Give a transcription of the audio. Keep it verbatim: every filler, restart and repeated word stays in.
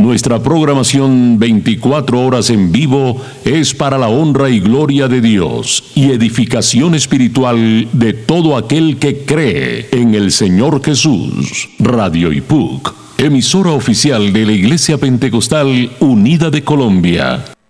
Nuestra programación veinticuatro horas en vivo es para la honra y gloria de Dios y edificación espiritual de todo aquel que cree en el Señor Jesús. Radio I P U C, emisora oficial de la Iglesia Pentecostal Unida de Colombia.